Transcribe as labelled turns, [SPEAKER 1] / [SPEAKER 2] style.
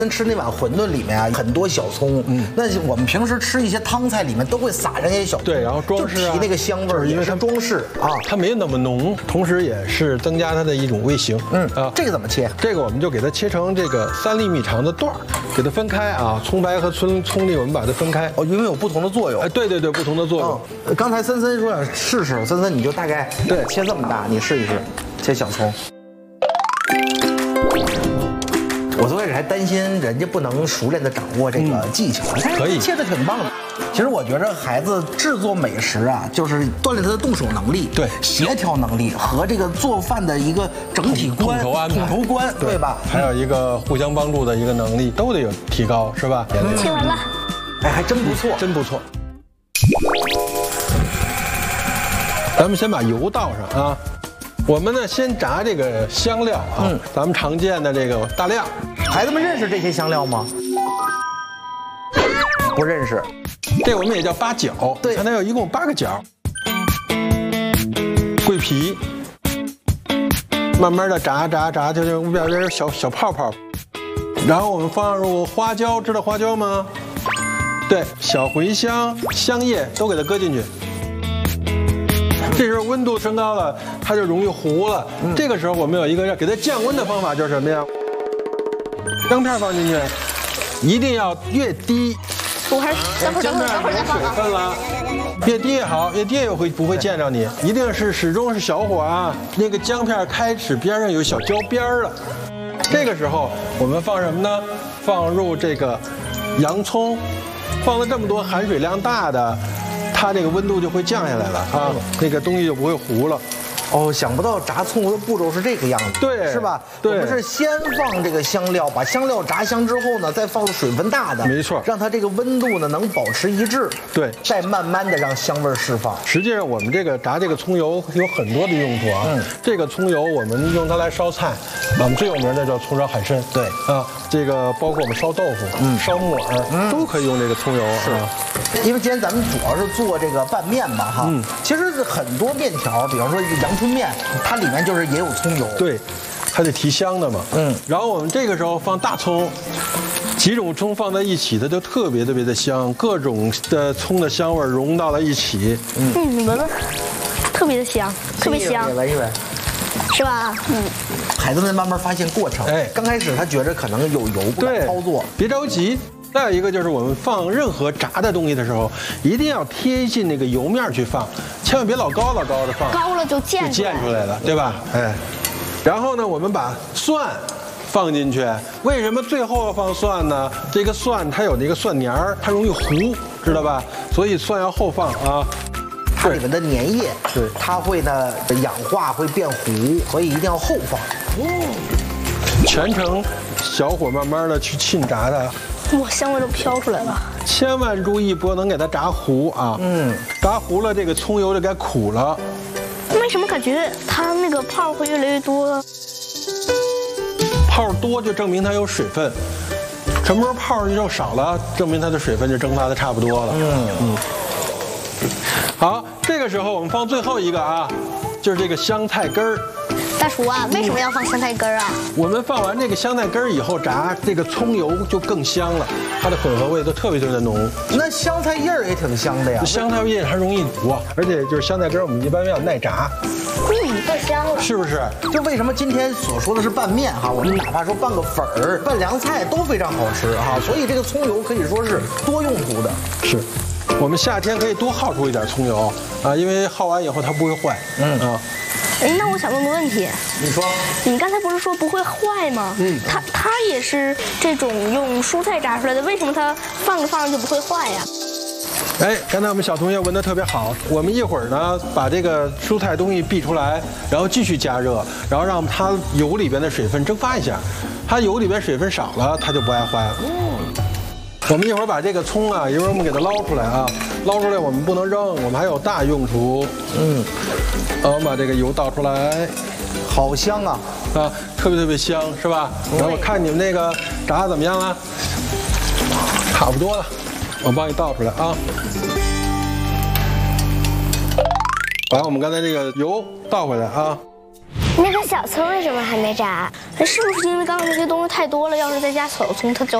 [SPEAKER 1] 吃那碗馄饨里面啊很多小葱，那我们平时吃一些汤菜里面都会撒上一些小葱，
[SPEAKER 2] 对，然后装饰
[SPEAKER 1] 提那个香味儿，
[SPEAKER 2] 因为它
[SPEAKER 1] 装饰啊，
[SPEAKER 2] 它没有那么浓，同时也是增加它的一种味型。
[SPEAKER 1] 这个怎么切？
[SPEAKER 2] 这个我们就给它切成这个3厘米长的段儿，给它分开啊，葱白和葱粒我们把它分开。
[SPEAKER 1] 哦，因为有不同的作用。
[SPEAKER 2] 哎，对，不同的作用。
[SPEAKER 1] 刚才森森说想试试，森森你就大概
[SPEAKER 2] 对
[SPEAKER 1] 切这么大，你试一试，切小葱。我最开始还担心人家不能熟练的掌握这个技巧，
[SPEAKER 2] 可以
[SPEAKER 1] 切的挺棒的。其实我觉着孩子制作美食啊，就是锻炼他的动手能力、
[SPEAKER 2] 对
[SPEAKER 1] 协调能力和这个做饭的一个整体观、统筹观，对吧？
[SPEAKER 2] 还有一个互相帮助的一个能力，都得有提高，是吧？
[SPEAKER 3] 切完了，
[SPEAKER 1] 哎，还真不错，
[SPEAKER 2] 真不错。咱们先把油倒上啊。我们呢，先炸这个香料啊，咱们常见的这个大料。
[SPEAKER 1] 孩子们认识这些香料吗？不认识。
[SPEAKER 2] 这我们也叫八角，
[SPEAKER 1] 对，
[SPEAKER 2] 它有一共8个角。桂皮，慢慢的炸，就是表面小泡泡。然后我们放入花椒，知道花椒吗？对，小茴香、香叶都给它搁进去。这时候温度升高了，它就容易糊了。这个时候我们有一个要给它降温的方法，就是什么呀？姜片放进去，一定要越低。
[SPEAKER 3] 等会儿再放
[SPEAKER 2] 水分了，越低越好，越低越不会溅着你。一定是始终是小火啊，那个姜片开始边上有小焦边了。这个时候我们放什么呢？放入这个洋葱，放了这么多含水量大的。它这个温度就会降下来了啊，那个东西就不会糊了。
[SPEAKER 1] 哦，想不到炸葱油的步骤是这个样子，
[SPEAKER 2] 对，
[SPEAKER 1] 是吧？
[SPEAKER 2] 对，
[SPEAKER 1] 我们是先放这个香料，把香料炸香之后呢，再放入水分大的，
[SPEAKER 2] 没错，
[SPEAKER 1] 让它这个温度呢能保持一致，
[SPEAKER 2] 对，
[SPEAKER 1] 再慢慢的让香味释放。
[SPEAKER 2] 实际上，我们这个炸这个葱油有很多的用途啊。这个葱油我们用它来烧菜，我们最有名的叫葱烧海参，
[SPEAKER 1] 对
[SPEAKER 2] 啊，这个包括我们烧豆腐、烧木耳，都可以用这个葱油啊。
[SPEAKER 1] 因为今天咱们主要是做这个拌面嘛，哈，其实很多面条，比方说阳春面，它里面就是也有葱油，
[SPEAKER 2] 对，它得提香的嘛，然后我们这个时候放大葱，几种葱放在一起，它就特别的香，各种的葱的香味融到了一起，
[SPEAKER 3] 闻闻，特别的香，特别香，
[SPEAKER 1] 闻一闻，
[SPEAKER 3] 是吧？
[SPEAKER 1] 孩子们慢慢发现过程，哎，刚开始他觉着可能有油不敢操作，
[SPEAKER 2] 别着急。再有一个就是我们放任何炸的东西的时候，一定要贴近那个油面去放，千万别老高的放，
[SPEAKER 3] 高了就溅出
[SPEAKER 2] 来了，对吧？哎，然后呢，我们把蒜放进去。为什么最后要放蒜呢？这个蒜它有那个蒜黏儿，它容易糊，知道吧？所以蒜要后放啊。
[SPEAKER 1] 它里面的粘液，
[SPEAKER 2] 对，
[SPEAKER 1] 它会呢氧化，会变糊，所以一定要后放。
[SPEAKER 2] 全程小火慢慢的去沁炸它。
[SPEAKER 3] 哇，香味都飘出来了！
[SPEAKER 2] 千万注意不能给它炸糊啊！炸糊了这个葱油就该苦了。
[SPEAKER 3] 为什么感觉它那个泡会越来越多？
[SPEAKER 2] 泡多就证明它有水分，什么时候泡就少了，证明它的水分就蒸发的差不多了。好，这个时候我们放最后一个啊，就是这个香菜根儿。
[SPEAKER 3] 大厨啊，为什么要放香菜根儿啊？
[SPEAKER 2] 我们放完这个香菜根儿以后炸，这个葱油就更香了，它的混合味都特别的浓。
[SPEAKER 1] 那香菜叶儿也挺香的呀。
[SPEAKER 2] 香菜叶它容易糊，而且就是香菜根儿，我们一般要耐炸。
[SPEAKER 3] 太香了，
[SPEAKER 2] 是不是？
[SPEAKER 1] 就为什么今天所说的是拌面哈，我们哪怕说拌个粉儿、拌凉菜都非常好吃哈。所以这个葱油可以说是多用途的。
[SPEAKER 2] 是。我们夏天可以多耗出一点葱油啊，因为耗完以后它不会坏。
[SPEAKER 3] 哎，那我想问个问题。
[SPEAKER 1] 你说，
[SPEAKER 3] 你刚才不是说不会坏吗？它也是这种用蔬菜炸出来的，为什么它放着就不会坏呀？
[SPEAKER 2] 哎，刚才我们小同学闻得特别好。我们一会儿呢，把这个蔬菜东西避出来，然后继续加热，然后让它油里边的水分蒸发一下。它油里边水分少了，它就不爱坏了。我们一会儿把这个葱啊，一会儿我们给它捞出来啊，捞出来我们不能扔，我们还有大用途。我们把这个油倒出来，
[SPEAKER 1] 好香啊！
[SPEAKER 2] 特别香，是吧？然后我看你们那个炸怎么样了？差不多了，我帮你倒出来啊。把我们刚才这个油倒回来啊。
[SPEAKER 4] 那个小葱为什么还没炸？
[SPEAKER 3] 是不是因为刚刚那些东西太多了？要是再加小葱，它就